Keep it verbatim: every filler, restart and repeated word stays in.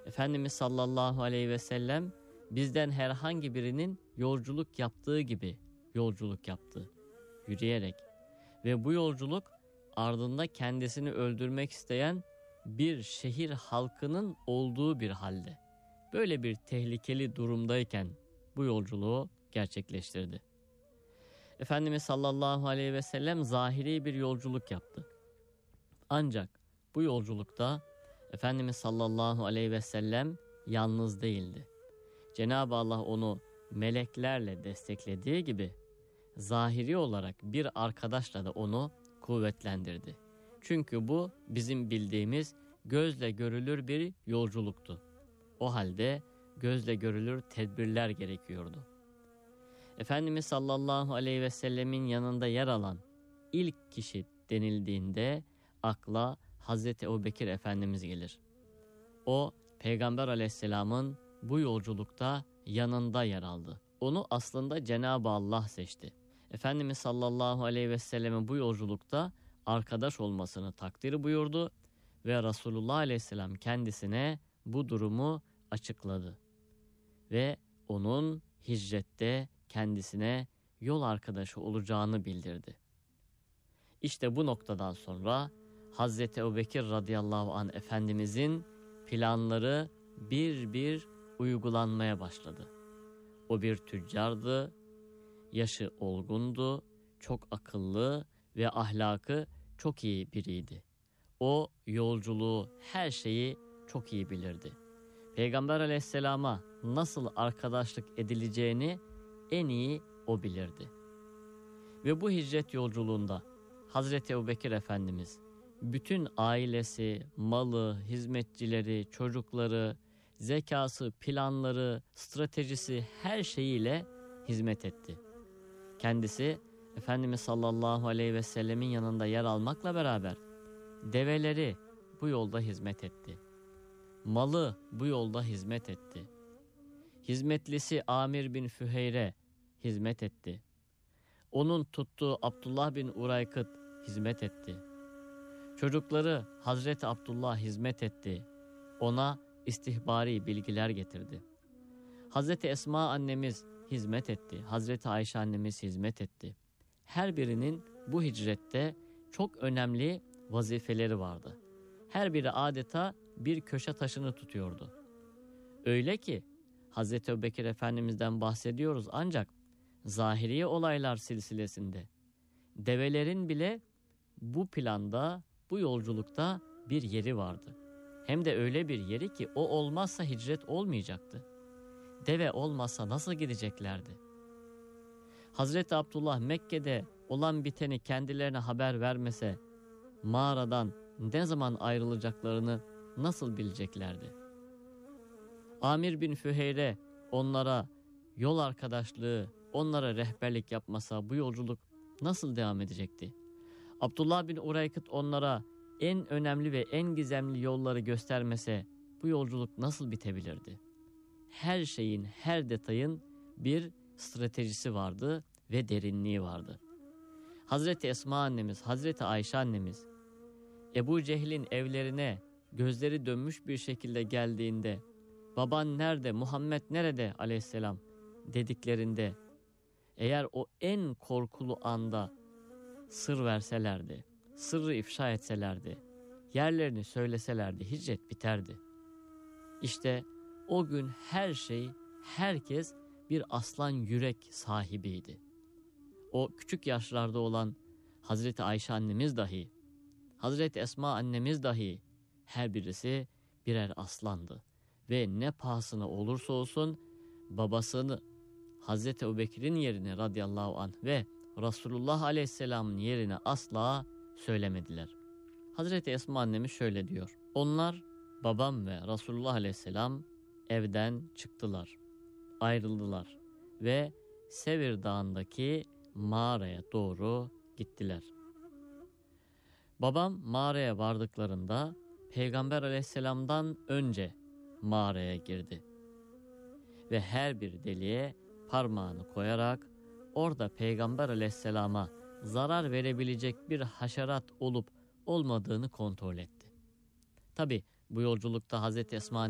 Efendimiz sallallahu aleyhi ve sellem bizden herhangi birinin yolculuk yaptığı gibi yolculuk yaptı, yürüyerek. Ve bu yolculuk ardında kendisini öldürmek isteyen bir şehir halkının olduğu bir halde. Böyle bir tehlikeli durumdayken bu yolculuğu gerçekleştirdi. Efendimiz sallallahu aleyhi ve sellem zahiri bir yolculuk yaptı. Ancak bu yolculukta Efendimiz sallallahu aleyhi ve sellem yalnız değildi. Cenab-ı Allah onu meleklerle desteklediği gibi zahiri olarak bir arkadaşla da onu kuvvetlendirdi. Çünkü bu bizim bildiğimiz gözle görülür bir yolculuktu. O halde gözle görülür tedbirler gerekiyordu. Efendimiz sallallahu aleyhi ve sellemin yanında yer alan ilk kişi denildiğinde akla Hazreti Ebubekir Efendimiz gelir. O Peygamber aleyhisselamın bu yolculukta yanında yer aldı. Onu aslında Cenab-ı Allah seçti. Efendimiz sallallahu aleyhi ve sellemin bu yolculukta arkadaş olmasını takdir buyurdu ve Resulullah aleyhisselam kendisine bu durumu açıkladı. Ve onun hicrette kendisine yol arkadaşı olacağını bildirdi. İşte bu noktadan sonra Hazreti Ebubekir radıyallahu anh Efendimizin planları bir bir uygulanmaya başladı. O bir tüccardı, yaşı olgundu, çok akıllı ve ahlakı çok iyi biriydi. O yolculuğu, her şeyi çok iyi bilirdi. Peygamber aleyhisselama nasıl arkadaşlık edileceğini en iyi o bilirdi. Ve bu hicret yolculuğunda Hazreti Ebubekir Efendimiz bütün ailesi, malı, hizmetçileri, çocukları, zekası, planları, stratejisi her şeyiyle hizmet etti. Kendisi Efendimiz sallallahu aleyhi ve sellemin yanında yer almakla beraber develeri bu yolda hizmet etti. Malı bu yolda hizmet etti. Hizmetlisi Amir bin Füheyre hizmet etti. Onun tuttuğu Abdullah bin Uraykıt hizmet etti. Çocukları Hazreti Abdullah hizmet etti. Ona istihbari bilgiler getirdi. Hazreti Esma annemiz hizmet etti. Hazreti Ayşe annemiz hizmet etti. Her birinin bu hicrette çok önemli vazifeleri vardı. Her biri adeta bir köşe taşını tutuyordu. Öyle ki Hazreti Ebubekir Efendimiz'den bahsediyoruz ancak zahiri olaylar silsilesinde develerin bile bu planda, bu yolculukta bir yeri vardı. Hem de öyle bir yeri ki o olmazsa hicret olmayacaktı. Deve olmazsa nasıl gideceklerdi? Hazreti Abdullah Mekke'de olan biteni kendilerine haber vermese mağaradan ne zaman ayrılacaklarını nasıl bileceklerdi? Amir bin Füheyre onlara yol arkadaşlığı, onlara rehberlik yapmasa bu yolculuk nasıl devam edecekti? Abdullah bin Uraykıt onlara en önemli ve en gizemli yolları göstermese bu yolculuk nasıl bitebilirdi? Her şeyin, her detayın bir stratejisi vardı ve derinliği vardı. Hazreti Esma annemiz, Hazreti Ayşe annemiz Ebu Cehil'in evlerine gözleri dönmüş bir şekilde geldiğinde baban nerede, Muhammed nerede aleyhisselam dediklerinde eğer o en korkulu anda sır verselerdi, sırrı ifşa etselerdi, yerlerini söyleselerdi hicret biterdi. İşte o gün her şey, herkes bir aslan yürek sahibiydi. O küçük yaşlarda olan Hazreti Ayşe annemiz dahi, Hazreti Esma annemiz dahi her birisi birer aslandı. Ve ne pahasına olursa olsun babasını Hazreti Ebubekir'in yerine radıyallahu anh ve Resulullah aleyhisselamın yerine asla söylemediler. Hazreti Esma annemiz şöyle diyor. Onlar babam ve Resulullah aleyhisselam evden çıktılar, ayrıldılar ve Sevir Dağı'ndaki mağaraya doğru gittiler. Babam mağaraya vardıklarında Peygamber aleyhisselamdan önce mağaraya girdi. Ve her bir deliğe parmağını koyarak orada Peygamber aleyhisselama zarar verebilecek bir haşerat olup olmadığını kontrol etti. Tabi bu yolculukta Hazreti Esma